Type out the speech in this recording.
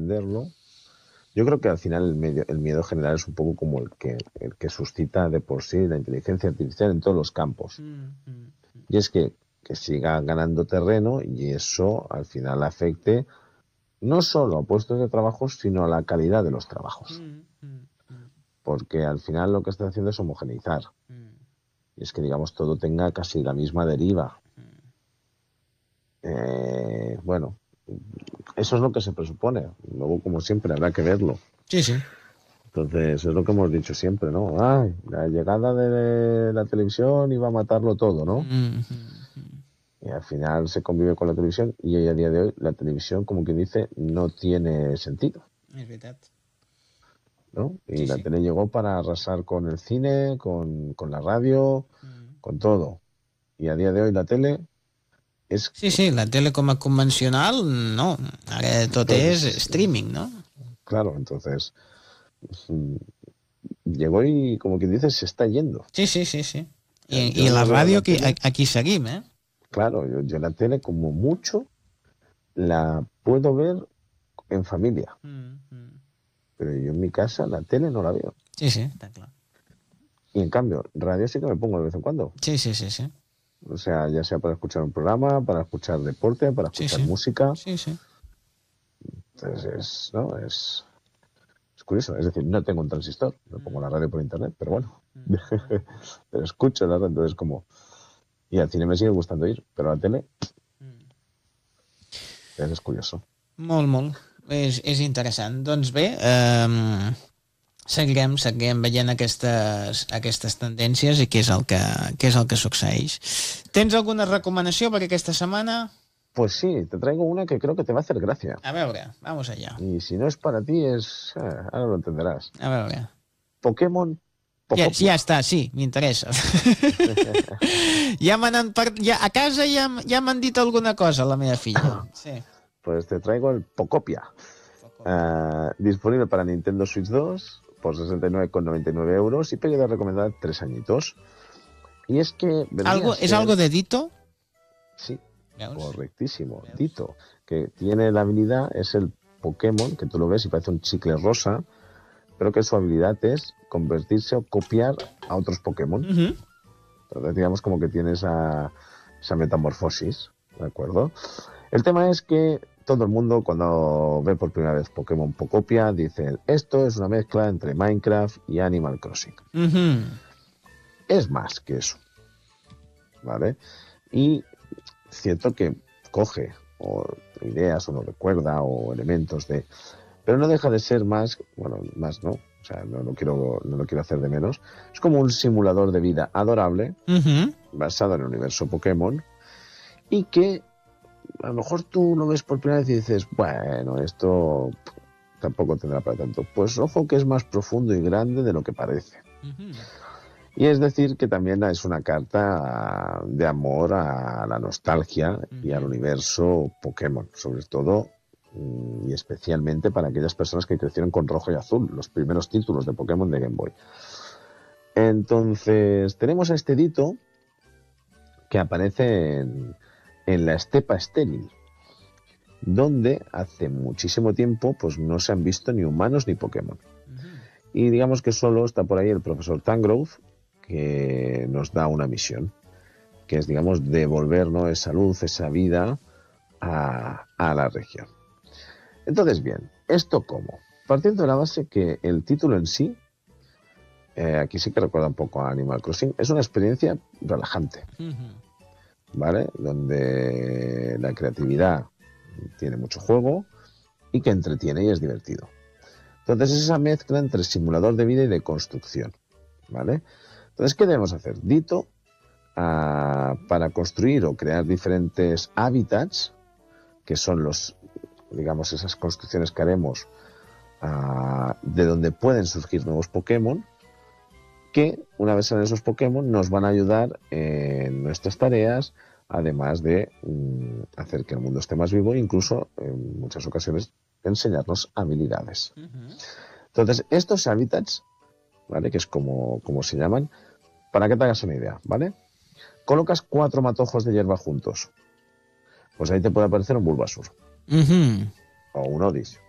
entenderlo. Yo creo que al final el miedo general es un poco como el que suscita de por sí la inteligencia artificial en todos los campos. Y es que siga ganando terreno y eso al final afecte no solo a puestos de trabajo, sino a la calidad de los trabajos. Porque al final lo que está haciendo es homogeneizar. Y es que, digamos, todo tenga casi la misma deriva. Bueno, eso es lo que se presupone. Luego, como siempre, habrá que verlo. Sí, sí. Entonces, es lo que hemos dicho siempre, ¿no? Ay, la llegada de la televisión iba a matarlo todo, ¿no? Y al final se convive con la televisión y hoy, a día de hoy, la televisión, como quien dice, no tiene sentido. És veritat. ¿No? Y Sí, la sí. tele llegó para arrasar con el cine, con la radio, con todo. Y a día de hoy la tele es... Sí, sí, la tele com a convencional, no. Ara tot és Pues, streaming, no? claro, entonces llegó y, como quien dice, se está yendo. Sí, sí, sí, sí. I Yo la veo ràdio la tele, aquí seguim, eh? claro, yo la tele como mucho la puedo ver en familia. Pero yo en mi casa la tele no la veo. Sí, sí, està clar. Y en cambio, radio sí que me pongo de vez en cuando. Sí, sí, sí, sí. O sea, ya sea para escuchar un programa, para escuchar deporte, para Sí, escuchar sí. música. Sí, sí. Entonces, ¿no? Es curioso. Es decir, no tengo un transistor. No pongo la radio por internet, pero bueno. Pero escucho la radio, entonces como... Y al cine me sigue gustando ir, pero a la tele... Es curioso. Molt, molt. És interessant. Doncs bé, seguirem veient aquestes tendències i què és el que succeeix. Tens alguna recomanació per aquesta setmana? Pues sí, te traigo una que creo que te va a hacer gracia. A veure, vamos allá. Y si no es para ti, ahora lo entenderás. A veure. Pokémon Ja Pocopia. està, sí, m'interessa. A casa ja m'han dit alguna cosa, la meva filla. Sí. Pues te traigo el Pocopia. Disponible para Nintendo Switch 2 por 69,99 euros y periodo de recomendada 3 añitos. Y es que... ¿Es algo de Dito? Sí, ¿Veus? correctísimo. ¿Veus? Dito, que tiene la habilidad, es el Pokémon, que tú lo ves y parece un chicle rosa, pero que su habilidad es convertirse o copiar a otros Pokémon. Entonces, digamos como que tiene esa metamorfosis, ¿de acuerdo? El tema es que todo el mundo, cuando ve por primera vez Pokémon Pocopia, dice, esto es una mezcla entre Minecraft y Animal Crossing. Es más que eso, ¿vale? Y cierto que coge o ideas o no recuerda o elementos de... Pero no deja de ser más, bueno, más no, o sea, no lo quiero hacer de menos. Es como un simulador de vida adorable, basado en el universo Pokémon, y que a lo mejor tú lo ves por primera vez y dices, bueno, esto tampoco tendrá para tanto. Pues ojo que es más profundo y grande de lo que parece. Y es decir que también es una carta de amor a la nostalgia y al universo Pokémon, sobre todo y especialmente para aquellas personas que crecieron con rojo y azul, los primeros títulos de Pokémon de Game Boy. Entonces, tenemos a este Dito que aparece en la estepa estéril, donde hace muchísimo tiempo pues no se han visto ni humanos ni Pokémon. Y digamos que solo está por ahí el profesor Tangrowth, que nos da una misión, que es, digamos, devolver, ¿no?, esa luz, esa vida a la región. Entonces, bien, ¿esto cómo? Partiendo de la base que el título en sí, aquí sí que recuerda un poco a Animal Crossing, es una experiencia relajante, ¿vale? Donde la creatividad tiene mucho juego y que entretiene y es divertido. Entonces es esa mezcla entre simulador de vida y de construcción, ¿vale? Entonces, ¿qué debemos hacer? Dito, para construir o crear diferentes hábitats, que son digamos, esas construcciones que haremos de donde pueden surgir nuevos Pokémon, que una vez salen esos Pokémon nos van a ayudar en nuestras tareas, además de hacer que el mundo esté más vivo e incluso en muchas ocasiones enseñarnos habilidades. Entonces, estos hábitats, ¿vale?, que es como se llaman, para que te hagas una idea, ¿vale? Colocas 4 matojos de hierba juntos, pues ahí te puede aparecer un Bulbasur o un Oddish